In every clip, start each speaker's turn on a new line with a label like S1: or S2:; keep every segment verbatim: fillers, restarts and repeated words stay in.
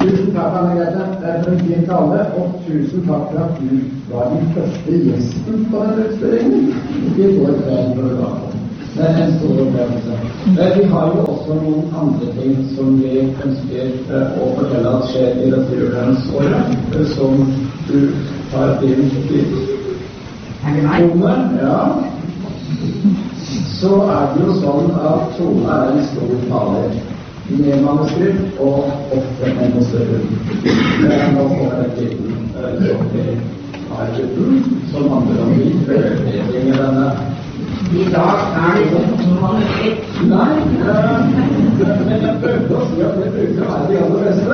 S1: Tusen takk, Anne-Grete, for en fin tale, og tusen takk for at du var den første gjesten på denne utspillingen. Vi går frem for det da. Det er en stor opplevelse. Men vi har jo også noen andre ting som vi ønsker å fortelle at skjer i litteraturens-året, som du tar til til.
S2: Er det meg?
S1: Tone, ja. Så er det jo sånn at Tone er en stor taler med manuskript og ofte en større. Men nå får jeg et liten jobbing av gutten, som handler om litt bedring i denne.
S2: I dag er det jo manuskript.
S1: Nei, men jeg prøvde å si at jeg bruker å være de aller beste.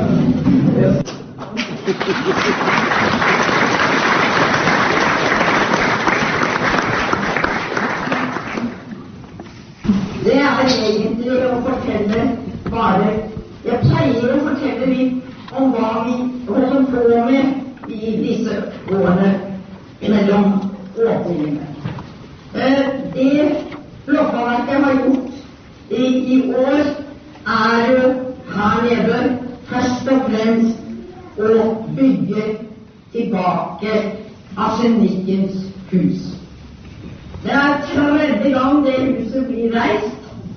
S2: Det er egentlig å fortelle bare Jeg pleier å fortelle litt om hva vi holder på med i disse årene mellom årtingene. Det Blokkaverket har gjort i, i år, er her nede først og fremst å bygge tilbake Arsenikkens hus. Det er tredje gang det huset blir reist.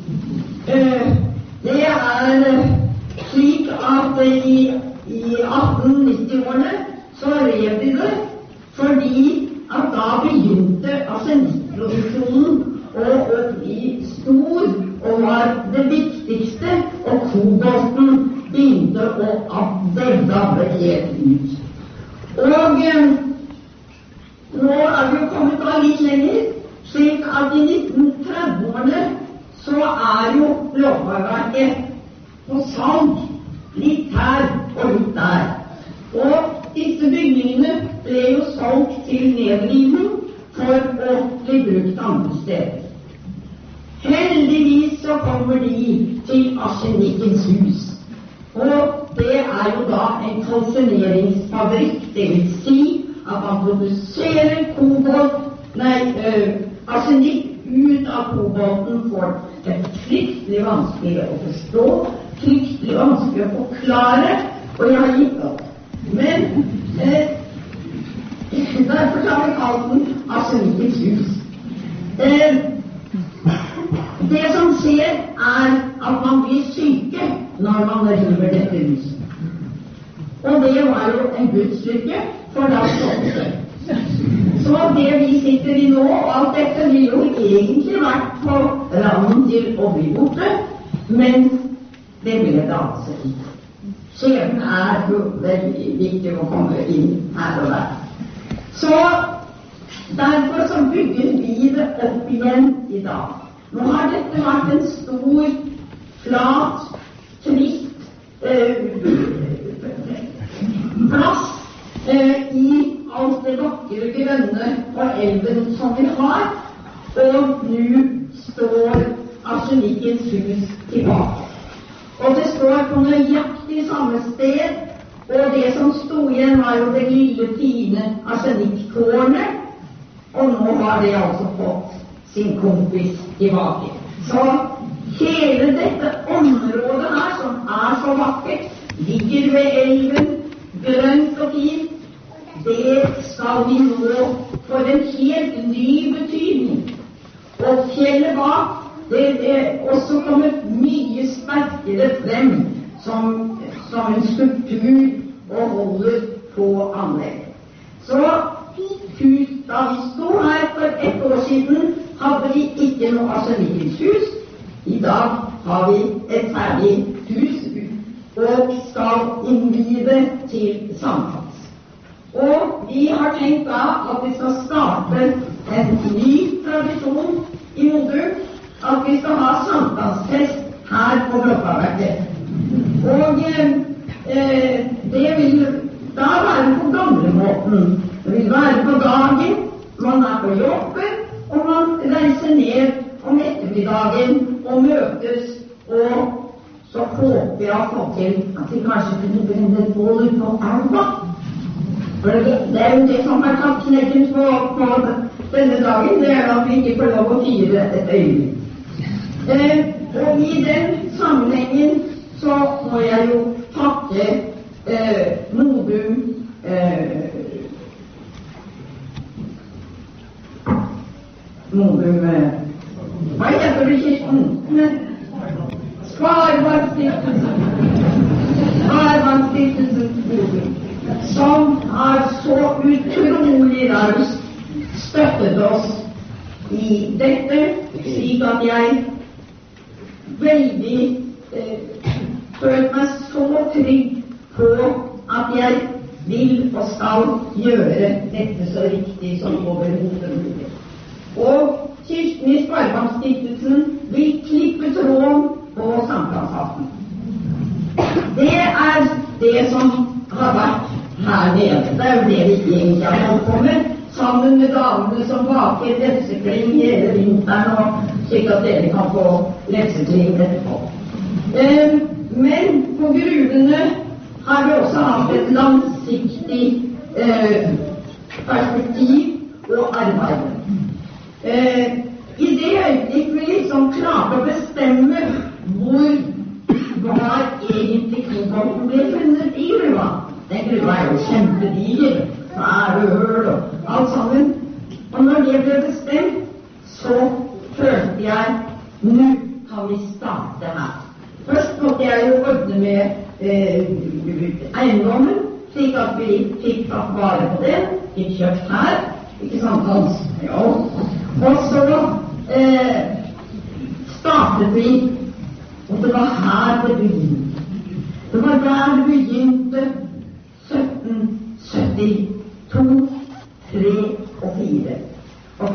S2: Det er slik at i, i atten nitti-årene så rev de det, fordi at da begynte arsenikkproduksjonen å bli stor og var det viktigste, og kobolten begynte å dabbe helt ut. Og nå er vi jo kommet da litt lenger, slik at i nitten tretti-årene så er jo Blåkvarverket på salg litt her og litt der. Og disse bygningene ble jo solgt til nedrivning for å bli brukt andre steder. Heldigvis så kommer de til Arsenikkens hus. Og det er jo da en kalsineringsfabrikk, det vil si at man produserer kobolt, nei, øh, arsenikk ut av kobolten for det er fryktelig vanskelig å forstå, fryktelig vanskelig å forklare, og jeg har gitt opp. Men eh, derfor har vi kalt den Arsenikkens hus. Eh, det som skjer er at man blir syke når man river dette huset. Og det var jo en gudslykke, for da stoppet det. Så det vi sitter i nå, og alt dette vil jo egentlig vært på randen til å bli borte, men det ble det altså ikke. Skjebnen er jo veldig viktig å komme inn her og der. Så derfor så bygger vi det opp igjen i dag. Nå har dette vært en stor, flat, trist eh, plass eh, i alt det vakre grønne og elven som vi har, og nå står Arsenikkens hus tilbake. Og det står på nøyaktig samme sted, og det som stod igjen var jo det lille fine arsenikkkornet, og nå har det altså fått sin kompis tilbake. Så hele dette området her, som er så vakkert, ligger ved elven, grønt og fint, det skal vi nå for en helt ny betydning. Og fjellet bak, det er også kommet mye sterkere frem som, som en skulptur og holder på anlegg. Så da vi stod her for ett år siden, hadde vi ikke noe Arsenikkens hus. I dag har vi et ferdig hus og skal innvie det til samtals. Og vi har tenkt da at vi skal starte en ny tradisjon i Modum, at vi skal ha samtalsfest her på Blokkaverket. Og eh, det vil da være på gamlemåten. Det vil være på dagen, man er på jobben, og man reiser ned om ettermiddagen og møtes, og så håper jeg å få til at vi kanskje kunne brenne et bål på elva. For det, det er jo det som har tatt knekken på, på denne dagen, det er at vi ikke får lov å fire et øyeblikk. Eh, og i den sammenhengen så må jeg jo takke takke eh, Modum eh, Modum eh, hva heter det, Kirsten? Sparebankstiftelsen. Sparebankstiftelsen Modum, som har så utrolig raust støttet oss i dette, slik at jeg veldig eh, følte meg så trygg på at jeg vil og skal gjøre dette så riktig som overhodet mulig. Og Kirsten i Sparebankstiftelsen vil klippe tråden på sankthansaften. Det er det som har vært her nede. Det er jo det vi egentlig har holdt på med, sammen med damene som baker lefsekling hele vinteren, og slik at dere kan få lefsekling etterpå. Eh, men på gruvene har vi også hatt et langsiktig eh, perspektiv og arbeid. Eh, I det øyeblikk vi liksom klarte å bestemme hvor var egentlig kobolten ble funnet i gruva. Den gruva er jo kjempediger, færøl og alt sammen. Og når det ble bestemt, så følte jeg, nå kan vi starte her. Først måtte jeg jo ordne med eh, eiendommen, slik at vi fikk tatt vare på det, fikk kjøpt her, ikke sant, Hans? Ja. Og så eh, startet vi, og det var her det begynte. Det var der det begynte, sytten syttito, tre og fire. Ok.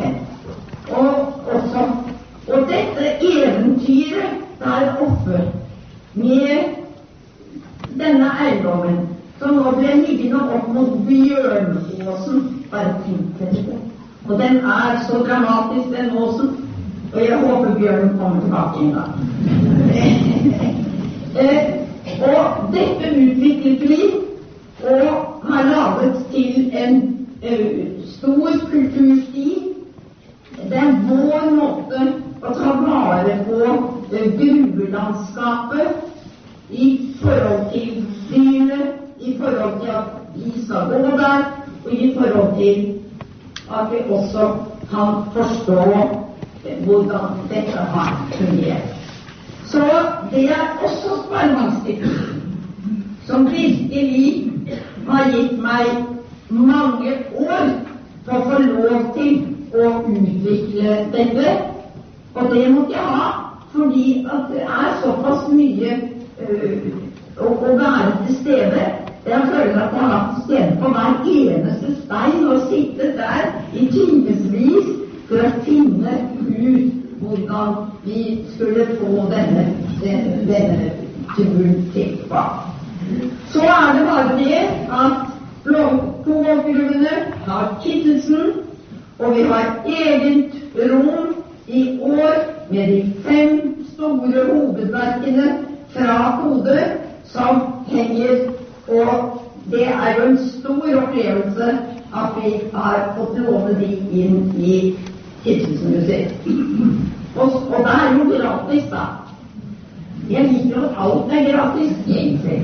S2: Og også, og dette eventyret der oppe, med denne eiendommen, som nå ble liggende opp mot Bjørnåsen, bare tenk det. Og den er så dramatisk, den åsen, og jeg håper Bjørn kommer tilbake en gang. eh, og dette utviklet vi, og har laget til en uh, stor kultursti. Det er vår måte å ta vare på uh, gruvelandskapet i forhold til dyrene, i forhold til at vi skal gå der, og i forhold til at vi også kan forstå uh, hvordan dette har fungert. Så det er også Sparebankstiftelsen som virkelig har gitt meg mange år for å få lov til å utvikle dette. Og det måtte jeg ha, fordi at det er såpass mye øh, å, å være til stede. Jeg føler at jeg har vært til stede på hver eneste stein og sittet der i timesvis for å finne ut hvordan vi skulle få denne, denne, denne turen tilbake. Så er det bare det at koboltgruvene har tittelsen, og vi har eget rom i år med de fem store hovedverkene fra Kode som henger, og det er jo en stor opplevelse at vi har fått låne de inn i Tittelsen-museet. Og, og det er jo gratis, da. Jeg liker jo at alt er gratis, egentlig.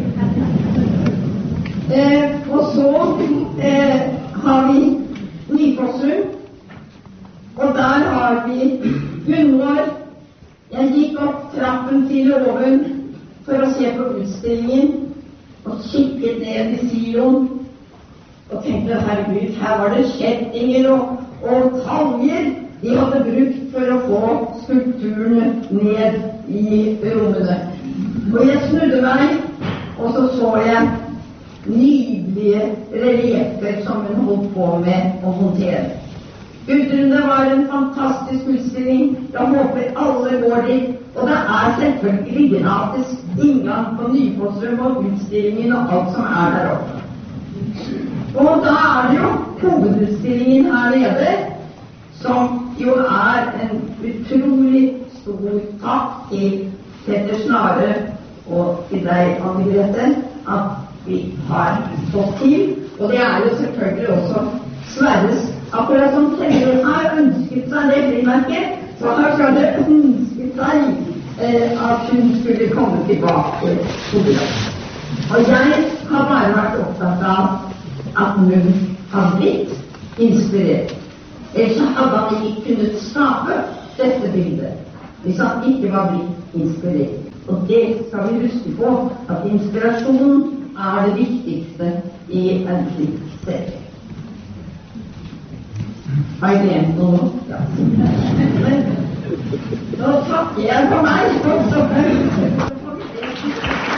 S2: Eh, og så eh, har vi Nyfossum, og der har vi Gunvor. Jeg gikk opp trappen til låven for å se på utstillingen, og kikket ned i siloen, og tenkte, herregud, her var det kjettinger og, og taljer de hadde brukt for å få skulpturene ned i rommene. Og jeg snudde meg, og så så jeg nydelige reliefer som hun holdt på med å montere. Gudrun, det var en fantastisk utstilling. Jeg håper alle går dit. Og det er selvfølgelig gratis inngang på Nyfossum og utstillingen og alt som er der oppe. Og da er det jo hovedutstillingen her nede, som jo er en utrolig stor takk til Petter Snare og til deg, Anne Grete, at vi har fått til. Og det er jo selvfølgelig også Sverres, akkurat som Sverre har ønsket seg det frimerket, så har Sverre ønsket seg eh, at hun skulle komme tilbake til det. Og jeg har bare vært opptatt av at Munch har blitt inspirert. Ellers hadde han ikke kunnet skape dette bildet hvis han ikke var blitt inspirert. Og det skal vi huske på, at inspirasjon er det viktigste i en slik serie. Har jeg glemt noe nå? Ja. Men nå takker jeg for meg.